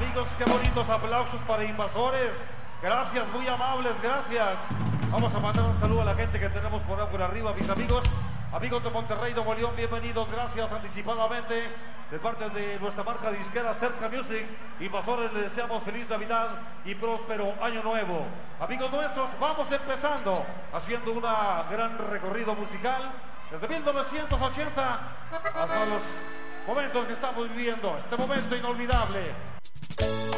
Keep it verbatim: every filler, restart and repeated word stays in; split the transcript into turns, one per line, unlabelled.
amigos, qué bonitos aplausos para Invasores. Gracias, muy amables, gracias. Vamos a mandar un saludo a la gente que tenemos por ahí por arriba, mis amigos. Amigos de Monterrey, Nuevo León, bienvenidos, gracias anticipadamente. De parte de nuestra marca disquera Cerca Music, Invasores, les deseamos feliz Navidad y próspero año nuevo. Amigos nuestros, vamos empezando, haciendo un gran recorrido musical desde mil novecientos ochenta hasta los momentos que estamos viviendo, este momento inolvidable.